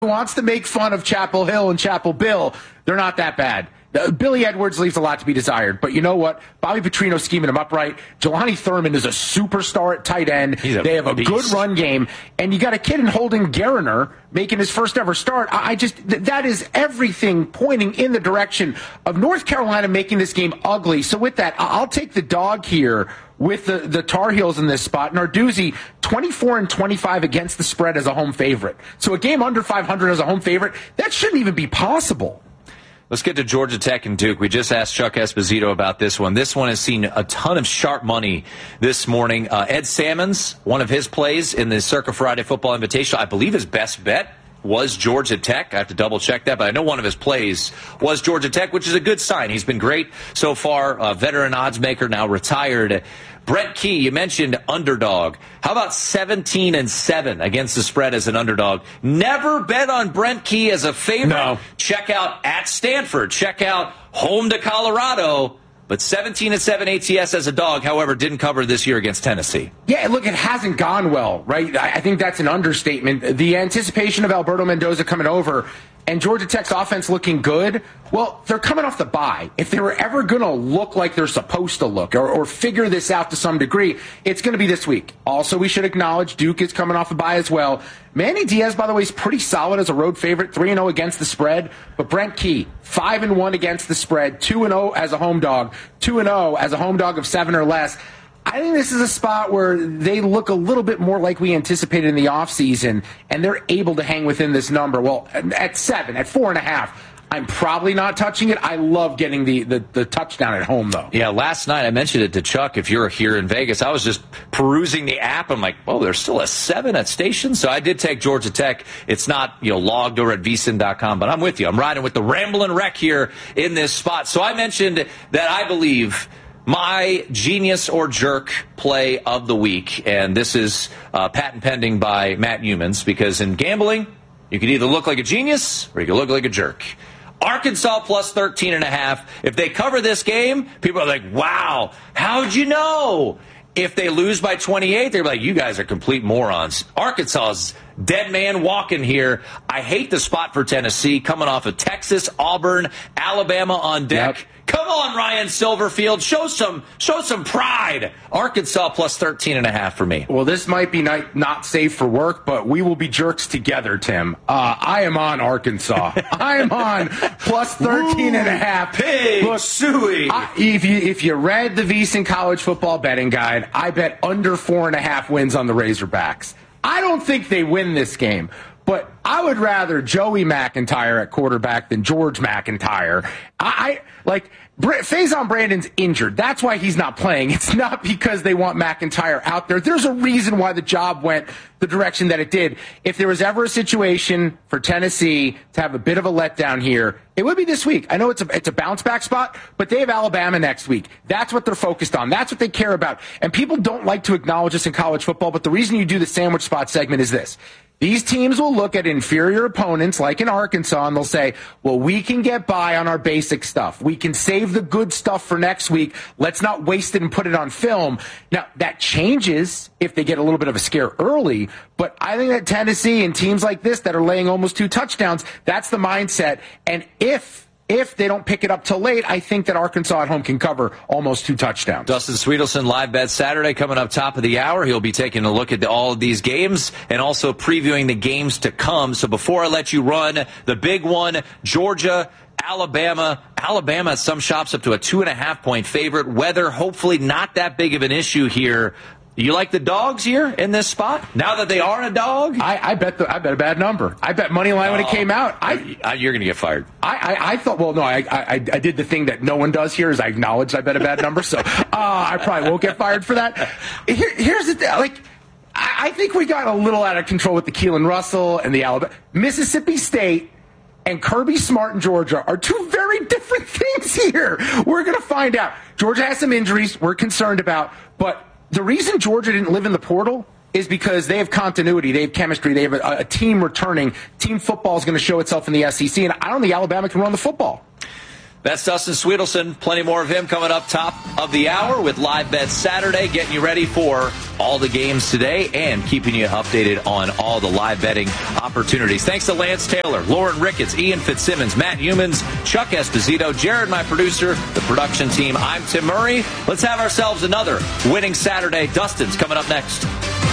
wants to make fun of Chapel Hill and Chapel Bill, they're not that bad. Billy Edwards leaves a lot to be desired, but you know what? Bobby Petrino scheming him up right. Jelani Thurman is a superstar at tight end. They have a good run game, and you got a kid in Holden Geriner making his first ever start. That is everything pointing in the direction of North Carolina making this game ugly. So with that, I'll take the dog here with the Tar Heels in this spot. Narduzzi, 24-25 against the spread as a home favorite. So a game under 500 as a home favorite, that shouldn't even be possible. Let's get to Georgia Tech and Duke. We just asked Chuck Esposito about this one. This one has seen a ton of sharp money this morning. Ed Salmons, one of his plays in the Circa Friday Football Invitational, I believe his best bet was Georgia Tech. I have to double-check that, but I know one of his plays was Georgia Tech, which is a good sign. He's been great so far. Veteran odds maker, now retired. Brent Key, you mentioned underdog. How about 17-7 against the spread as an underdog? Never bet on Brent Key as a favorite. No. Check out at Stanford. Check out home to Colorado. But 17-7 ATS as a dog, however, didn't cover this year against Tennessee. Yeah, look, it hasn't gone well, right? I think that's an understatement. The anticipation of Alberto Mendoza coming over and Georgia Tech's offense looking good, well, they're coming off the bye. If they were ever going to look like they're supposed to look or figure this out to some degree, it's going to be this week. Also, we should acknowledge Duke is coming off the bye as well. Manny Diaz, by the way, is pretty solid as a road favorite, 3-0 against the spread. But Brent Key, 5-1 against the spread, 2-0 as a home dog, 2-0 as a home dog of 7 or less. I think this is a spot where they look a little bit more like we anticipated in the offseason, and they're able to hang within this number. Well, at 7, at 4.5, I'm probably not touching it. I love getting the touchdown at home, though. Yeah, last night I mentioned it to Chuck. If you're here in Vegas, I was just perusing the app. I'm like, oh, there's still a 7 at station. So I did take Georgia Tech. It's not logged over at vsin.com, but I'm with you. I'm riding with the Ramblin' Wreck here in this spot. So I mentioned that I believe my genius or jerk play of the week, and this is patent pending by Matt Humans, because in gambling, you can either look like a genius or you can look like a jerk. Arkansas plus 13.5. If they cover this game, people are like, wow, how'd you know? If they lose by 28, they're like, you guys are complete morons. Arkansas's dead man walking here. I hate the spot for Tennessee, coming off of Texas, Auburn, Alabama on deck. Yep. Come on, Ryan Silverfield. Show some pride. Arkansas plus 13.5 for me. Well, this might be not safe for work, but we will be jerks together, Tim. I am on Arkansas. I am on plus 13.5. Pig, look, suey. If you read the VSiN College Football Betting Guide, I bet under 4.5 wins on the Razorbacks. I don't think they win this game, but I would rather Joey McIntyre at quarterback than George McIntyre. Faison Brandon's injured. That's why he's not playing. It's not because they want McIntyre out there. There's a reason why the job went the direction that it did. If there was ever a situation for Tennessee to have a bit of a letdown here, it would be this week. I know it's a bounce back spot, but they have Alabama next week. That's what they're focused on. That's what they care about. And people don't like to acknowledge this in college football, but the reason you do the sandwich spot segment is this. These teams will look at inferior opponents like in Arkansas and they'll say, well, we can get by on our basic stuff. We can save the good stuff for next week. Let's not waste it and put it on film. Now, that changes if they get a little bit of a scare early, but I think that Tennessee and teams like this that are laying almost 2 touchdowns, that's the mindset. And if they don't pick it up till late, I think that Arkansas at home can cover almost 2 touchdowns. Dustin Sweetelson, live bet Saturday, coming up top of the hour. He'll be taking a look at all of these games and also previewing the games to come. So before I let you run, the big one, Georgia, Alabama. Alabama at some shops up to a 2.5-point favorite. Weather, hopefully not that big of an issue here. You like the dogs here in this spot? Now that they are a dog? I bet a bad number. I bet money line when it came out. You're going to get fired. I thought, well, no, I did the thing that no one does here is I acknowledged I bet a bad number, so I probably won't get fired for that. Here's the thing, I think we got a little out of control with the Keelan Russell and the Alabama. Mississippi State and Kirby Smart in Georgia are 2 very different things here. We're going to find out. Georgia has some injuries we're concerned about, but the reason Georgia didn't live in the portal is because they have continuity, they have chemistry, they have a team returning. Team football is going to show itself in the SEC, and I don't think Alabama can run the football. That's Dustin Sweetelson. Plenty more of him coming up top of the hour with Live Bet Saturday, getting you ready for all the games today and keeping you updated on all the live betting opportunities. Thanks to Lance Taylor, Lauren Ricketts, Ian Fitzsimmons, Matt Humans, Chuck Esposito, Jared, my producer, the production team. I'm Tim Murray. Let's have ourselves another winning Saturday. Dustin's coming up next.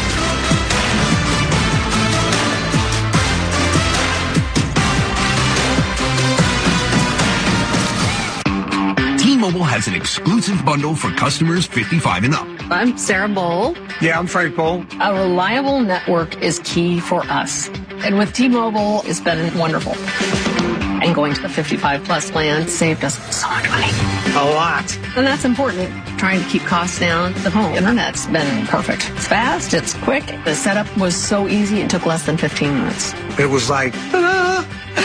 T-Mobile has an exclusive bundle for customers 55 and up. I'm Sarah Bowl. Yeah, I'm Frank Bowl. A reliable network is key for us. And with T-Mobile, it's been wonderful. And going to the 55-plus plan saved us so much money. A lot. And that's important. Trying to keep costs down. The home internet's been perfect. It's fast. It's quick. The setup was so easy. It took less than 15 minutes. It was like, ta-da!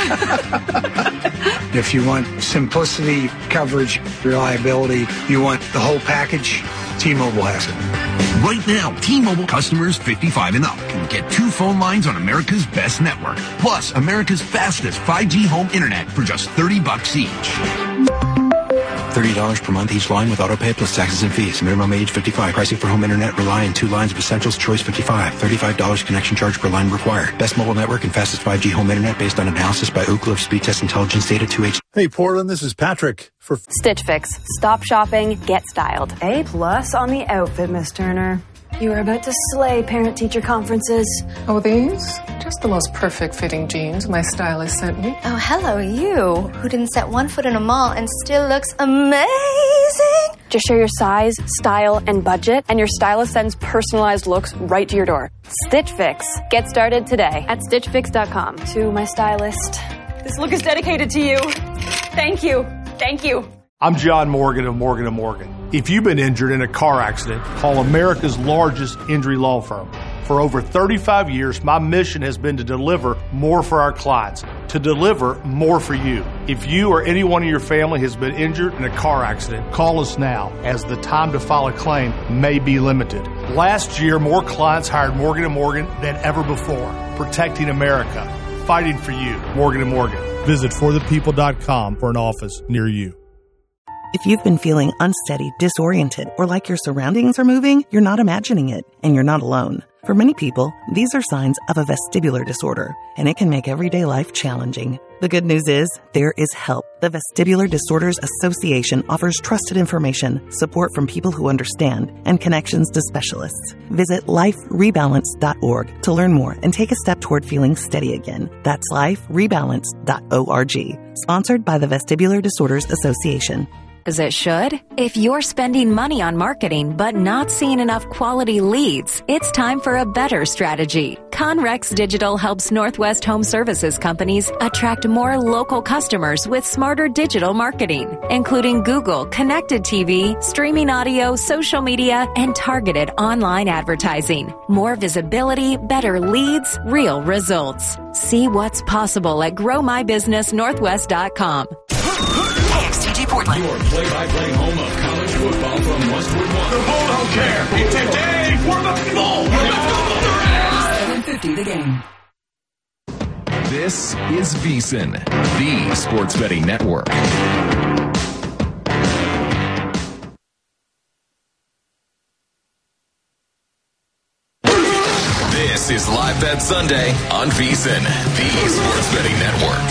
If you want simplicity, coverage, reliability, you want the whole package, T-Mobile has it. Right now, T-Mobile customers 55 and up can get 2 phone lines on America's best network, plus America's fastest 5G home internet for just $30 each. $30 per month each line with autopay plus taxes and fees. Minimum age 55. Pricing for home internet rely on 2 lines of Essentials Choice 55. $35 connection charge per line required. Best mobile network and fastest 5G home internet based on analysis by Ookla of Speed Test Intelligence Data 2H. Hey Portland, this is Patrick for Stitch Fix. Stop shopping, get styled. A+ on the outfit, Miss Turner. You are about to slay parent-teacher conferences. Oh, these? Just the most perfect fitting jeans my stylist sent me. Oh, hello, you, who didn't set one foot in a mall and still looks amazing. Just share your size, style, and budget, and your stylist sends personalized looks right to your door. Stitch Fix. Get started today at StitchFix.com. To my stylist, this look is dedicated to you. Thank you. Thank you. I'm John Morgan of Morgan & Morgan. If you've been injured in a car accident, call America's largest injury law firm. For over 35 years, my mission has been to deliver more for our clients, to deliver more for you. If you or anyone in your family has been injured in a car accident, call us now, as the time to file a claim may be limited. Last year, more clients hired Morgan & Morgan than ever before, protecting America, fighting for you. Morgan & Morgan. Visit forthepeople.com for an office near you. If you've been feeling unsteady, disoriented, or like your surroundings are moving, you're not imagining it, and you're not alone. For many people, these are signs of a vestibular disorder, and it can make everyday life challenging. The good news is, there is help. The Vestibular Disorders Association offers trusted information, support from people who understand, and connections to specialists. Visit liferebalance.org to learn more and take a step toward feeling steady again. That's liferebalance.org. Sponsored by the Vestibular Disorders Association. As it should. If you're spending money on marketing but not seeing enough quality leads, it's time for a better strategy. Conrex Digital helps Northwest Home Services companies attract more local customers with smarter digital marketing, including Google, connected TV, streaming audio, social media, and targeted online advertising. More visibility, better leads, real results. See what's possible at GrowMyBusinessNorthwest.com. KXTG Portland. Your play-by-play home of college football from Westwood One. The Bull don't care. It's a day for the Bull. Let's go Bull. 750 the game. This is VSiN, the sports betting network. This is Live Bet Sunday on VSiN, the sports betting network.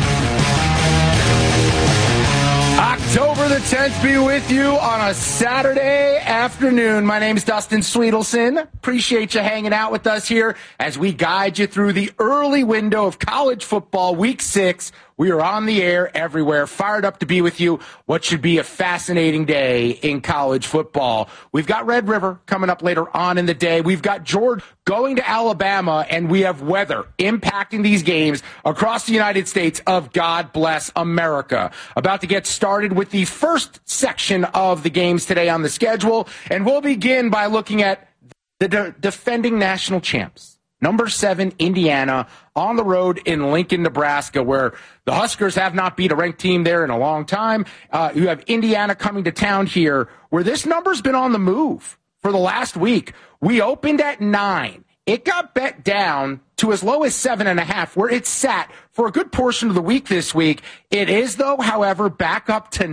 October the 10th be with you on a Saturday afternoon. My name's Dustin Sweetelson. Appreciate you hanging out with us here as we guide you through the early window of college football, week 6. We are on the air everywhere, fired up to be with you. What should be a fascinating day in college football. We've got Red River coming up later on in the day. We've got George going to Alabama, and we have weather impacting these games across the United States of God Bless America. About to get started with the first section of the games today on the schedule, and we'll begin by looking at the defending national champs. Number 7, Indiana, on the road in Lincoln, Nebraska, where the Huskers have not beat a ranked team there in a long time. You have Indiana coming to town here, where this number's been on the move for the last week. We opened at 9. It got bet down to as low as 7.5, where it sat for a good portion of the week this week. It is, though, however, back up to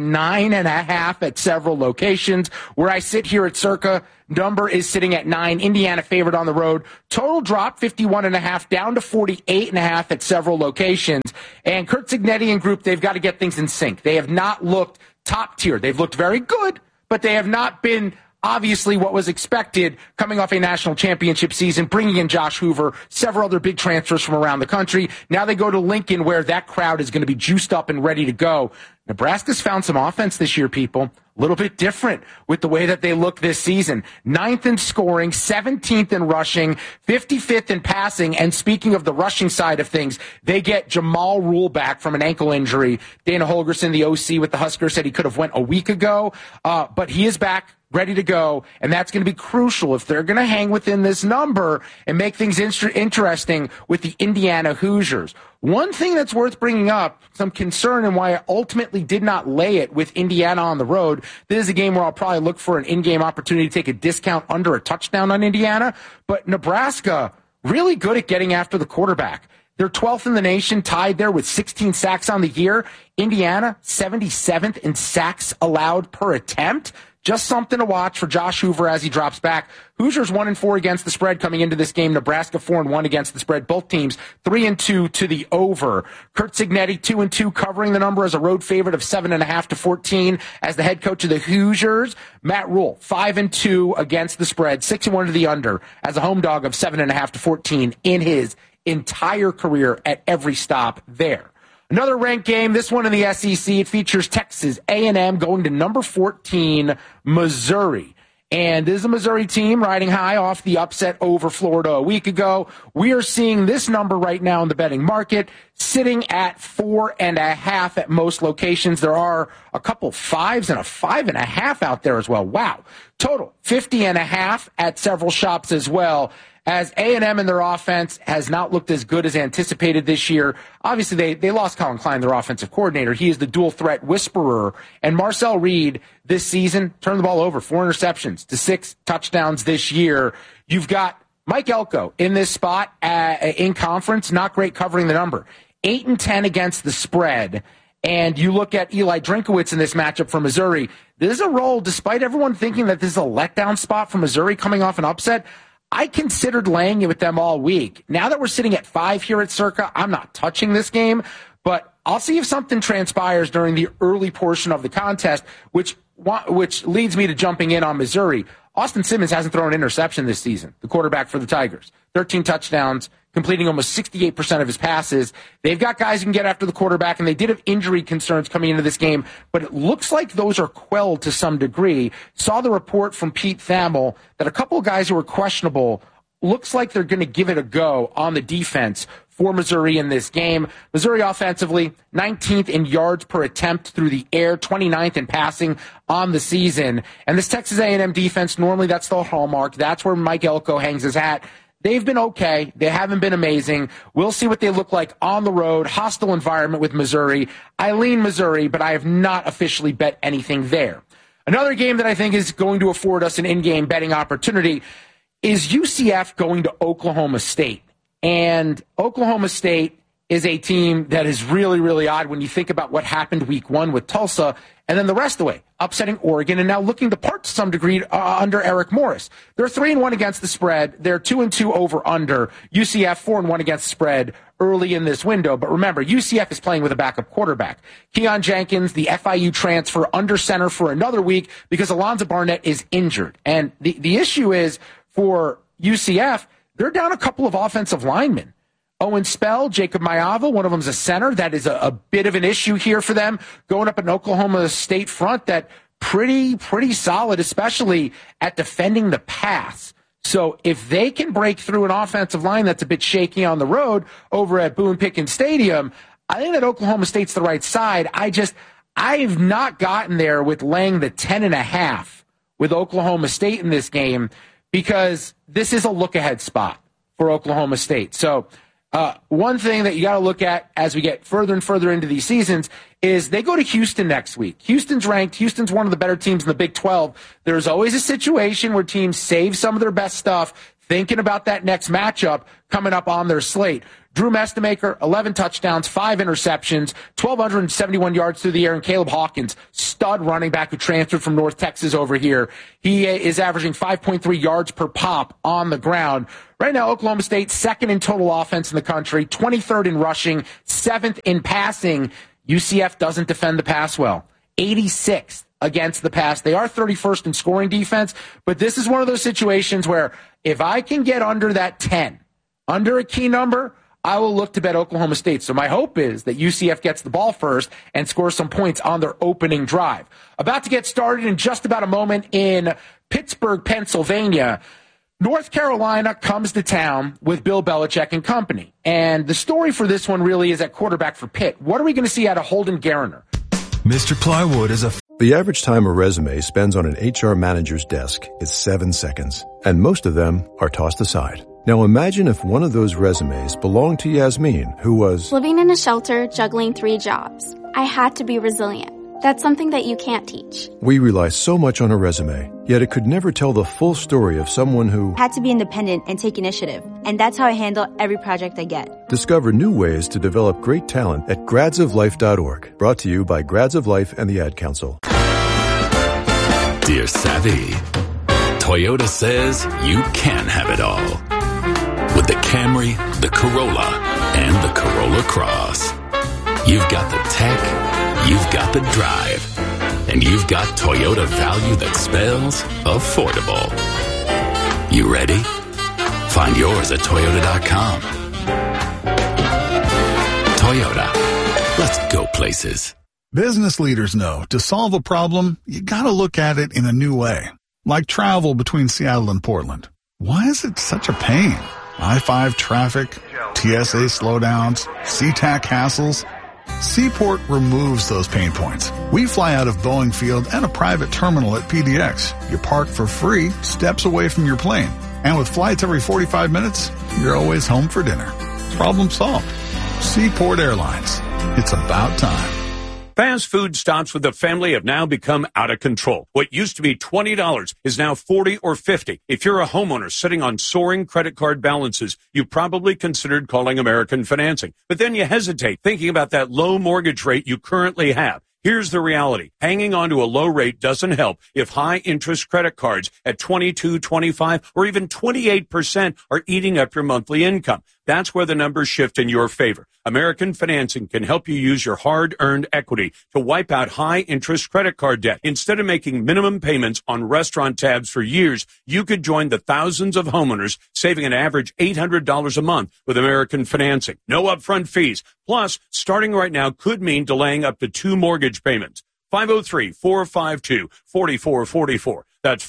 9.5 at several locations. Where I sit here at Circa, number is sitting at 9. Indiana favored on the road. Total drop 51.5 down to 48.5 at several locations. And Curt Cignetti and group, they've got to get things in sync. They have not looked top tier. They've looked very good, but they have not been obviously what was expected coming off a national championship season, bringing in Josh Hoover, several other big transfers from around the country. Now they go to Lincoln, where that crowd is going to be juiced up and ready to go. Nebraska's found some offense this year, people. A little bit different with the way that they look this season. 9th in scoring, 17th in rushing, 55th in passing. And speaking of the rushing side of things, they get Jamal Rule back from an ankle injury. Dana Holgerson, the OC with the Huskers, said he could have went a week ago, but he is back, ready to go, and that's going to be crucial if they're going to hang within this number and make things interesting with the Indiana Hoosiers. One thing that's worth bringing up, some concern and why I ultimately did not lay it with Indiana on the road. This is a game where I'll probably look for an in-game opportunity to take a discount under a touchdown on Indiana, but Nebraska, really good at getting after the quarterback. They're 12th in the nation, tied there with 16 sacks on the year. Indiana, 77th in sacks allowed per attempt. Just something to watch for Josh Hoover as he drops back. Hoosiers 1-4 against the spread coming into this game. Nebraska 4-1 against the spread. Both teams 3-2 to the over. Curt Cignetti 2-2 covering the number as a road favorite of 7.5 to 14 as the head coach of the Hoosiers. Matt Rule 5-2 against the spread, 6-1 to the under as a home dog of 7.5 to 14 in his entire career at every stop there. Another ranked game, this one in the SEC. It features Texas A&M going to number 14, Missouri. And this is a Missouri team riding high off the upset over Florida a week ago. We are seeing this number right now in the betting market sitting at 4.5 at most locations. There are a couple 5s and a 5.5 out there as well. Wow. Total 50.5 at several shops as well. As A&M and their offense has not looked as good as anticipated this year. Obviously, they lost Colin Klein, their offensive coordinator. He is the dual threat whisperer. And Marcel Reed this season turned the ball over, 4 interceptions to 6 touchdowns this year. You've got Mike Elko in this spot in conference, not great covering the number. 8-10 against the spread. And you look at Eli Drinkowitz in this matchup for Missouri. This is a role, despite everyone thinking that this is a letdown spot for Missouri coming off an upset. I considered laying it with them all week. Now that we're sitting at 5 here at Circa, I'm not touching this game, but I'll see if something transpires during the early portion of the contest, which leads me to jumping in on Missouri. Austin Simmons hasn't thrown an interception this season, the quarterback for the Tigers. 13 touchdowns, completing almost 68% of his passes. They've got guys who can get after the quarterback, and they did have injury concerns coming into this game, but it looks like those are quelled to some degree. Saw the report from Pete Thamel that a couple of guys who were questionable looks like they're going to give it a go on the defense for Missouri in this game. Missouri offensively, 19th in yards per attempt through the air, 29th in passing on the season. And this Texas A&M defense, normally that's the hallmark. That's where Mike Elko hangs his hat. They've been okay. They haven't been amazing. We'll see what they look like on the road. Hostile environment with Missouri. I lean Missouri, but I have not officially bet anything there. Another game that I think is going to afford us an in-game betting opportunity is UCF going to Oklahoma State. And Oklahoma State is a team that is really, really odd when you think about what happened week 1 with Tulsa and then the rest of the way, upsetting Oregon and now looking to part to some degree under Eric Morris. They're 3-1 against the spread. They're 2-2 over under. UCF 4-1 against the spread early in this window. But remember, UCF is playing with a backup quarterback. Keon Jenkins, the FIU transfer, under center for another week because Alonzo Barnett is injured. And the issue is for UCF, they're down a couple of offensive linemen. Owen Spell, Jacob Mayava, one of them's a center. That is a bit of an issue here for them going up an Oklahoma State front that pretty solid, especially at defending the pass. So if they can break through an offensive line that's a bit shaky on the road over at Boone Pickens Stadium, I think that Oklahoma State's the right side. I've not gotten there with laying the 10.5 with Oklahoma State in this game because this is a look-ahead spot for Oklahoma State. So one thing that you got to look at as we get further and further into these seasons is they go to Houston next week. Houston's ranked. Houston's one of the better teams in the Big 12. There's always a situation where teams save some of their best stuff, thinking about that next matchup coming up on their slate. Drew Mestemaker, 11 touchdowns, 5 interceptions, 1,271 yards through the air, and Caleb Hawkins, stud running back who transferred from North Texas over here. He is averaging 5.3 yards per pop on the ground. Right now, Oklahoma State, second in total offense in the country, 23rd in rushing, 7th in passing. UCF doesn't defend the pass well. 86th against the pass. They are 31st in scoring defense, but this is one of those situations where if I can get under that 10, under a key number, I will look to bet Oklahoma State. So my hope is that UCF gets the ball first and scores some points on their opening drive. About to get started in just about a moment in Pittsburgh, Pennsylvania. North Carolina comes to town with Bill Belichick and company. And the story for this one really is at quarterback for Pitt. What are we going to see out of Holden Gariner? Mr. Plywood is The average time a resume spends on an HR manager's desk is 7 seconds, and most of them are tossed aside. Now imagine if one of those resumes belonged to Yasmin, who was living in a shelter, juggling 3 jobs. I had to be resilient. That's something that you can't teach. We rely so much on a resume, yet it could never tell the full story of someone who had to be independent and take initiative. And that's how I handle every project I get. Discover new ways to develop great talent at gradsoflife.org. Brought to you by Grads of Life and the Ad Council. Dear Savvy, Toyota says you can have it all. With the Camry, the Corolla, and the Corolla Cross. You've got the tech, you've got the drive, and you've got Toyota value that spells affordable. You ready? Find yours at Toyota.com. Toyota. Let's go places. Business leaders know to solve a problem, you gotta look at it in a new way. Like travel between Seattle and Portland. Why is it such a pain? I-5 traffic, TSA slowdowns, SeaTac hassles. Seaport removes those pain points. We fly out of Boeing Field and a private terminal at PDX. You park for free, steps away from your plane. And with flights every 45 minutes, you're always home for dinner. Problem solved. Seaport Airlines. It's about time. Fast food stops with the family have now become out of control. What used to be $20 is now $40 or $50. If you're a homeowner sitting on soaring credit card balances, you probably considered calling American Financing. But then you hesitate, thinking about that low mortgage rate you currently have. Here's the reality. Hanging on to a low rate doesn't help if high-interest credit cards at 22, 25, or even 28% are eating up your monthly income. That's where the numbers shift in your favor. American Financing can help you use your hard-earned equity to wipe out high-interest credit card debt. Instead of making minimum payments on restaurant tabs for years, you could join the thousands of homeowners saving an average $800 a month with American Financing. No upfront fees. Plus, starting right now could mean delaying up to 2 mortgage payments. 503-452-4444. That's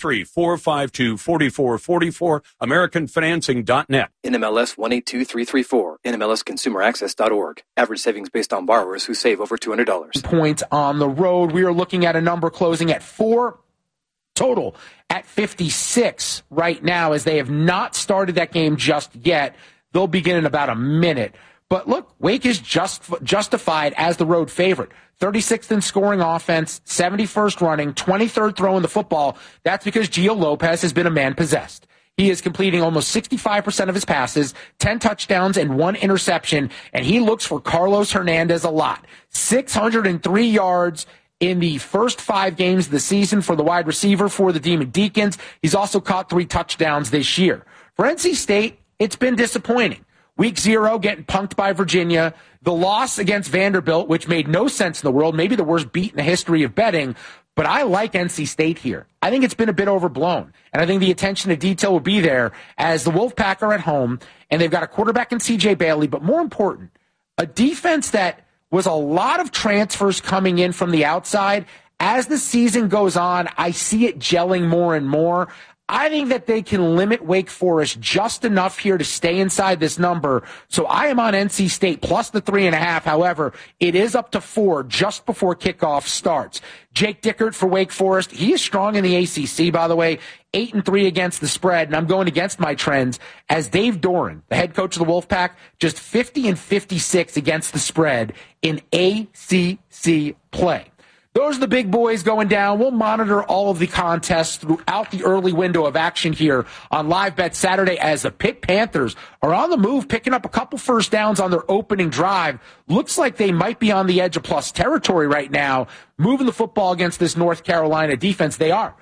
503-452-4444, AmericanFinancing.net. NMLS 182334, NMLSConsumerAccess.org. Average savings based on borrowers who save over $200. Points on the road. We are looking at a number closing at 4 total at 56 right now, as they have not started that game just yet. They'll begin in about a minute. But look, Wake is justified as the road favorite. 36th in scoring offense, 71st running, 23rd throwing the football. That's because Gio Lopez has been a man possessed. He is completing almost 65% of his passes, 10 touchdowns and 1 interception, and he looks for Carlos Hernandez a lot. 603 yards in the first 5 games of the season for the wide receiver for the Demon Deacons. He's also caught 3 touchdowns this year. For NC State, it's been disappointing. Week 0, getting punked by Virginia. The loss against Vanderbilt, which made no sense in the world, maybe the worst beat in the history of betting. But I like NC State here. I think it's been a bit overblown. And I think the attention to detail will be there as the Wolfpack are at home, and they've got a quarterback in C.J. Bailey. But more important, a defense that was a lot of transfers coming in from the outside. As the season goes on, I see it gelling more and more. I think that they can limit Wake Forest just enough here to stay inside this number. So I am on NC State plus the 3.5. However, it is up to 4 just before kickoff starts. Jake Dickert for Wake Forest. He is strong in the ACC, by the way. 8-3 against the spread, and I'm going against my trends as Dave Doran, the head coach of the Wolfpack, just 50-56 against the spread in ACC play. those are the big boys going down. We'll monitor all of the contests throughout the early window of action here on Live Bet Saturday as the Pitt Panthers are on the move, picking up a couple first downs on their opening drive. Looks like they might be on the edge of plus territory right now, moving the football against this North Carolina defense. They are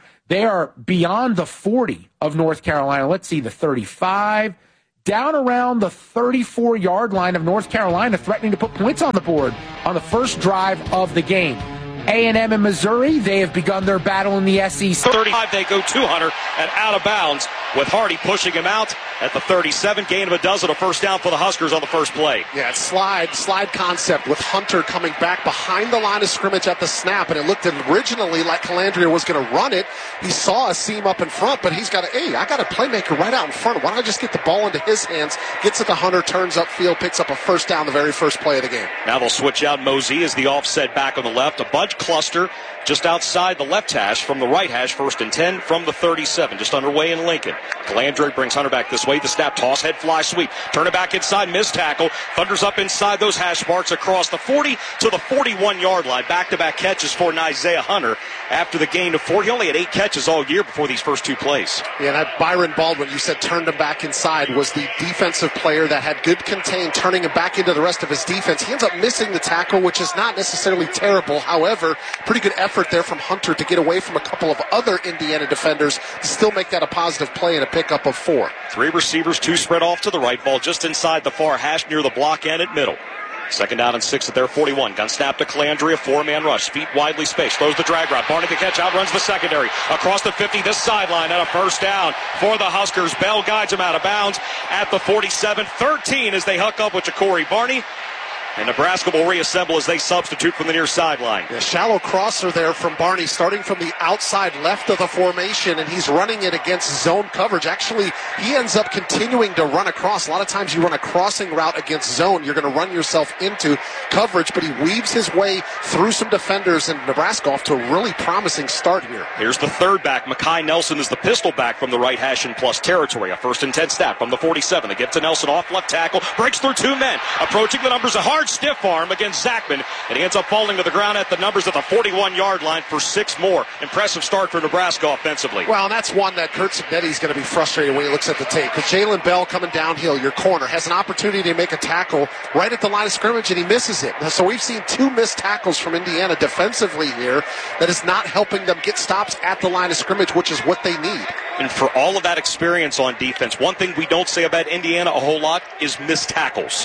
beyond the 40 of North Carolina. Let's see, the 35, down around the 34-yard line of North Carolina, threatening to put points on the board on the first drive of the game. A&M and Missouri, they have begun their battle in the SEC. 35, they go to Hunter and out of bounds with Hardy pushing him out at the 37. Gain of a dozen, a first down for the Huskers on the first play. Yeah, slide concept with Hunter coming back behind the line of scrimmage at the snap, and it looked originally like Calandria was going to run it. He saw a seam up in front, but he's got I got a playmaker right out in front. Why don't I just get the ball into his hands, gets it to Hunter, turns upfield, picks up a first down the very first play of the game. Now they'll switch out Mosey as the offset back on the left. A bunch cluster just outside the left hash from the right hash. 1st and 10 from the 37, just underway in Lincoln. Calandria brings Hunter back this way. The snap, toss, head fly sweep. Turn it back inside, missed tackle. Thunders up inside those hash marks across the 40 to the 41-yard line. Back-to-back catches for Isaiah Hunter after the gain of 4. He only had 8 catches all year before these first 2 plays. Yeah, that Byron Baldwin, you said turned him back inside, was the defensive player that had good contain, turning him back into the rest of his defense. He ends up missing the tackle, which is not necessarily terrible. However, pretty good effort there from Hunter to get away from a couple of other Indiana defenders to still make that a positive play and a pickup of 4. 3 receivers, 2 spread off to the right. Ball just inside the far hash near the block end at middle. 2nd down and 6 at their 41. Gun snap to Calandria. 4-man rush. Feet widely spaced. Throws the drag route. Barney the catch. Outruns the secondary. Across the 50, this sideline, and a first down for the Huskers. Bell guides him out of bounds at the 47. 13 as they hook up with Ja'Cory Barney. And Nebraska will reassemble as they substitute from the near sideline. A shallow crosser there from Barney, starting from the outside left of the formation, and he's running it against zone coverage. Actually, he ends up continuing to run across. A lot of times you run a crossing route against zone, you're going to run yourself into coverage, but he weaves his way through some defenders, and Nebraska off to a really promising start here. Here's the third back. Mekhi Nelson is the pistol back from the right hash in plus territory. A 1st and 10 snap from the 47. They get to Nelson off left tackle. Breaks through 2 men. Approaching the numbers. A hard stiff arm against Zachman, and he ends up falling to the ground at the numbers at the 41-yard line for 6 more. Impressive start for Nebraska offensively. Well, and that's one that Kurt Cignetti is going to be frustrated when he looks at the tape, because Jalen Bell coming downhill, your corner, has an opportunity to make a tackle right at the line of scrimmage, and he misses it. So we've seen 2 missed tackles from Indiana defensively here that is not helping them get stops at the line of scrimmage, which is what they need. And for all of that experience on defense, one thing we don't say about Indiana a whole lot is missed tackles.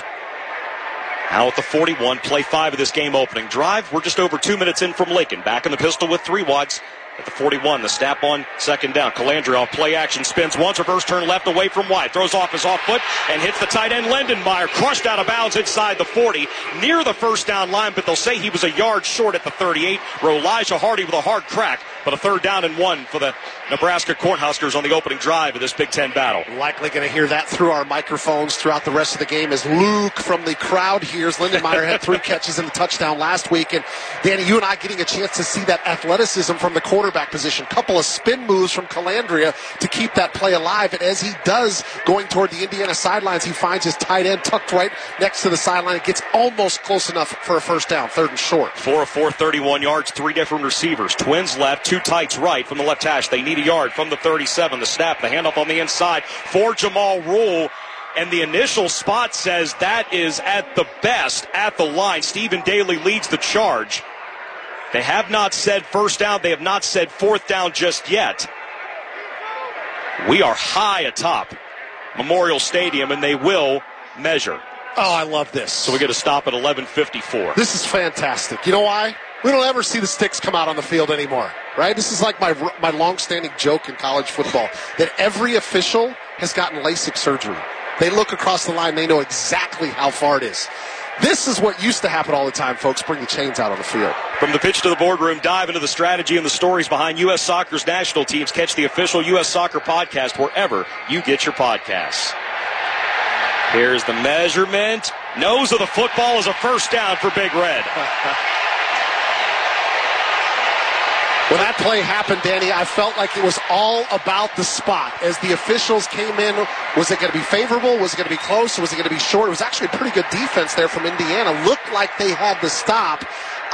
Now at the 41, play 5 of this game opening drive. We're just over 2 minutes in from Lincoln. Back in the pistol with 3 wads. At the 41, the snap on 2nd down. Calandria off play action, spins once, reverse turn left away from wide. Throws off his off foot and hits the tight end Lindenmeyer. Crushed out of bounds inside the 40, near the first down line, but they'll say he was a yard short at the 38. Elijah Hardy with a hard crack, but a 3rd down and 1 for the Nebraska Cornhuskers on the opening drive of this Big Ten battle. Likely going to hear that through our microphones throughout the rest of the game as Luke from the crowd hears. Lindenmeyer had 3 catches and a touchdown last week. And Danny, you and I getting a chance to see that athleticism from the quarterback position. Couple of spin moves from Calandria to keep that play alive. And as he does, going toward the Indiana sidelines, he finds his tight end tucked right next to the sideline. It gets almost close enough for a first down, 3rd and short. 4 of 4, 31 yards, 3 different receivers. Twins left, 2 tights right from the left hash. They need a yard from the 37. The snap, the handoff on the inside for Jamal Rule. And the initial spot says that is at the best at the line. Stephen Daly leads the charge. They have not said first down. They have not said 4th down just yet. We are high atop Memorial Stadium, and they will measure. Oh, I love this. So we get a stop at 11:54. This is fantastic. You know why? We don't ever see the sticks come out on the field anymore, right? This is like my long-standing joke in college football, that every official has gotten LASIK surgery. They look across the line. They know exactly how far it is. This is what used to happen all the time, folks. Bring the chains out on the field. From the pitch to the boardroom, dive into the strategy and the stories behind U.S. Soccer's national teams. Catch the official U.S. Soccer podcast wherever you get your podcasts. Here's the measurement. Nose of the football is a first down for Big Red. When that play happened, Danny, I felt like it was all about the spot. As the officials came in, was it going to be favorable? Was it going to be close? Or was it going to be short? It was actually a pretty good defense there from Indiana. Looked like they had the stop.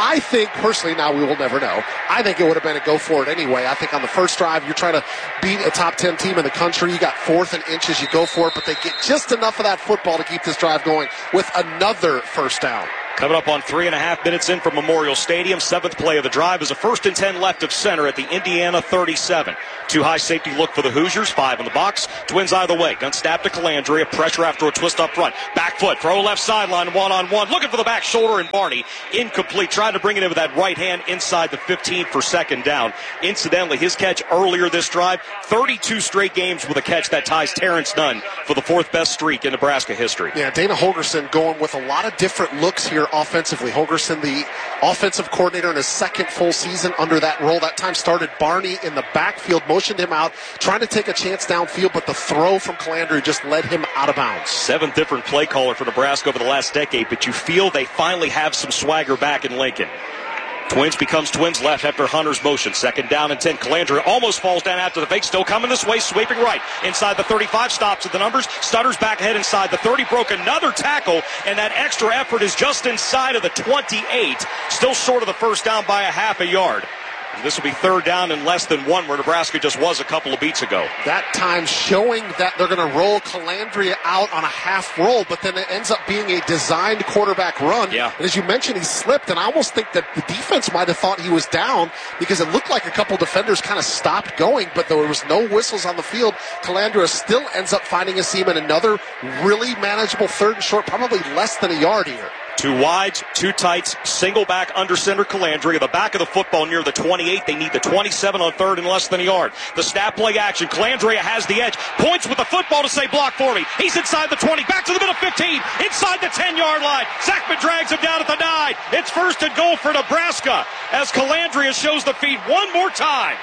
I think, personally, now we will never know, I think it would have been a go for it anyway. I think on the first drive, you're trying to beat a top 10 team in the country. You got 4th and inches, you go for it, but they get just enough of that football to keep this drive going with another first down. Coming up on 3.5 minutes in from Memorial Stadium. 7th play of the drive is a 1st and 10 left of center at the Indiana 37. Two high safety look for the Hoosiers. 5 in the box. Twins either way. Gun snap to Calandria. Pressure after a twist up front. Back foot. Throw left sideline. 1-on-1. Looking for the back shoulder and Barney. Incomplete. Trying to bring it in with that right hand inside the 15 for second down. Incidentally, his catch earlier this drive, 32 straight games with a catch that ties Terrence Nunn for the 4th best streak in Nebraska history. Yeah, Dana Holgorsen going with a lot of different looks here offensively. Holgorsen, the offensive coordinator in his 2nd full season under that role. That time started Barney in the backfield, motioned him out, trying to take a chance downfield, but the throw from Calandria just led him out of bounds. 7th different play caller for Nebraska over the last decade, but you feel they finally have some swagger back in Lincoln. Twins becomes Twins left after Hunter's motion. 2nd down and 10. Calandria almost falls down after the fake. Still coming this way, sweeping right. Inside the 35, stops at the numbers. Stutters back ahead inside the 30. Broke another tackle, and that extra effort is just inside of the 28. Still short of the first down by a half a yard. This will be 3rd down and less than 1, where Nebraska just was a couple of beats ago. That time showing that they're going to roll Calandria out on a half roll, but then it ends up being a designed quarterback run. Yeah. And as you mentioned, he slipped, and I almost think that the defense might have thought he was down because it looked like a couple defenders kind of stopped going, but there was no whistles on the field. Calandria still ends up finding a seam in another really manageable 3rd and short, probably less than a yard here. 2 wides, 2 tights, single back under center Calandria. The back of the football near the 28. They need the 27 on 3rd and less than a yard. The snap play action. Calandria has the edge. Points with the football to say block for me. He's inside the 20. Back to the middle 15. Inside the 10-yard line. Zachman drags him down at the 9. It's 1st and goal for Nebraska as Calandria shows the feet one more time.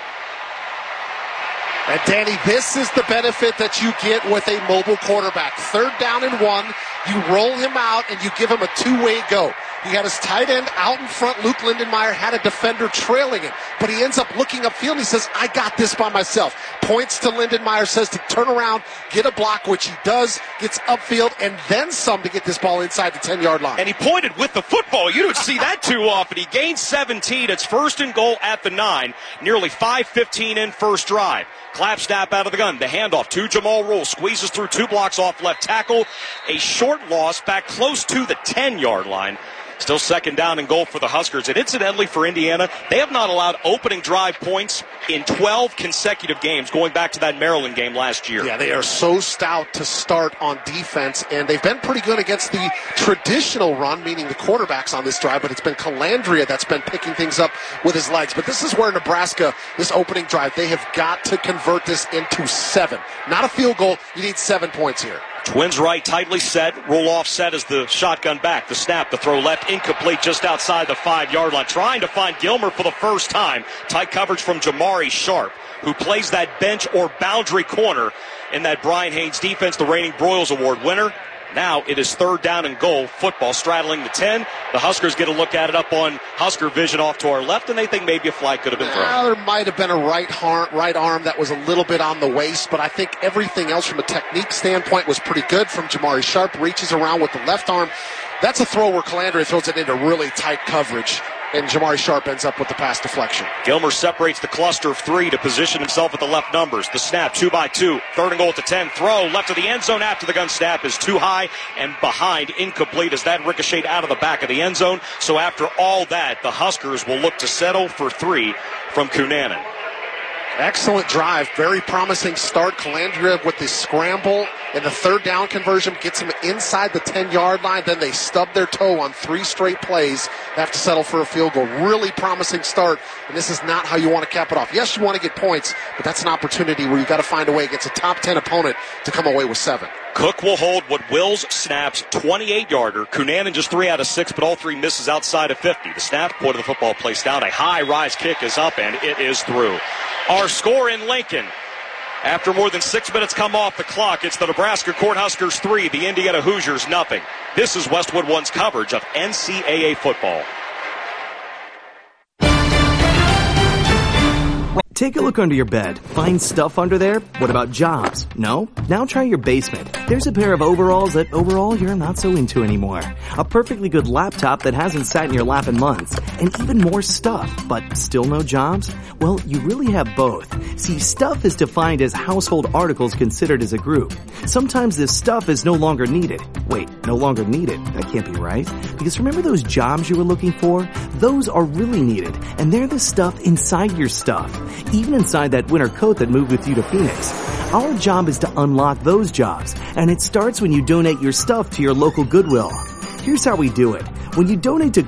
And Danny, this is the benefit that you get with a mobile quarterback. 3rd down and 1, you roll him out and you give him a 2-way go. He had his tight end out in front. Luke Lindenmeyer had a defender trailing him, but he ends up looking upfield and he says, I got this by myself. Points to Lindenmeyer, says to turn around, get a block, which he does, gets upfield, and then some to get this ball inside the 10-yard line. And he pointed with the football. You don't see that too often. He gains 17. It's 1st and goal at the 9. Nearly 5:15 in first drive. Clap snap out of the gun. The handoff to Jamal Roll. Squeezes through 2 blocks off left tackle. A short loss back close to the 10-yard line. Still 2nd down and goal for the Huskers. And incidentally for Indiana, they have not allowed opening drive points in 12 consecutive games, going back to that Maryland game last year. Yeah, they are so stout to start on defense, and they've been pretty good against the traditional run, meaning the quarterbacks on this drive, but it's been Calandria that's been picking things up with his legs. But this is where Nebraska, this opening drive, they have got to convert this into 7. Not a field goal. You need 7 points here. Twins right, tightly set. Roll off set as the shotgun back. The snap, the throw left, incomplete just outside the 5-yard line. Trying to find Gilmer for the first time. Tight coverage from Jamari Sharp, who plays that bench or boundary corner in that Brian Haynes defense, the reigning Broyles Award winner. Now it is 3rd down and goal. Football straddling the 10. The Huskers get a look at it up on Husker vision off to our left, and they think maybe a flag could have been thrown. There might have been a right arm that was a little bit on the waist, but I think everything else from a technique standpoint was pretty good from Jamari Sharp. Reaches around with the left arm. That's a throw where Calandria throws it into really tight coverage, and Jamari Sharp ends up with the pass deflection. Gilmer separates the cluster of 3 to position himself at the left numbers. The snap, 2x2. 3rd and goal at the 10. Throw left of the end zone after the gun snap is too high and behind. Incomplete as that ricocheted out of the back of the end zone. So after all that, the Huskers will look to settle for 3 from Cunanan. Excellent drive. Very promising start. Calandria with the scramble and the 3rd down conversion gets him inside the 10-yard line. Then they stub their toe on 3 straight plays. They have to settle for a field goal. Really promising start, and this is not how you want to cap it off. Yes, you want to get points, but that's an opportunity where you got to find a way against a top 10 opponent to come away with 7. Cook will hold what Wills snaps, 28-yarder. Cunanan just 3 out of 6, but all 3 misses outside of 50. The snap, point of the football placed down. A high rise kick is up, and it is through. Our score in Lincoln, after more than 6 minutes come off the clock, it's the Nebraska Cornhuskers 3, the Indiana Hoosiers nothing. This is Westwood One's coverage of NCAA football. Take a look under your bed. Find stuff under there? What about jobs? No? Now try your basement. There's a pair of overalls that overall you're not so into anymore. A perfectly good laptop that hasn't sat in your lap in months. And even more stuff, but still no jobs? Well, you really have both. See, stuff is defined as household articles considered as a group. Sometimes this stuff is no longer needed. Wait, no longer needed? That can't be right. Because remember those jobs you were looking for? Those are really needed, and they're the stuff inside your stuff. Even inside that winter coat that moved with you to Phoenix. Our job is to unlock those jobs, and it starts when you donate your stuff to your local Goodwill. Here's how we do it. When you donate to